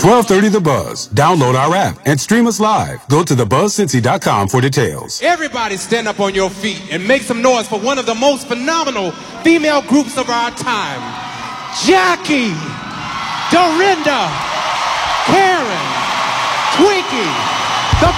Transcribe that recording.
1230 The Buzz. Download our app and stream us live. Go to thebuzzcincy.com for details. Everybody stand up on your feet and make some noise for one of the most phenomenal female groups of our time. Jackie, Dorinda, Karen, Twinkie,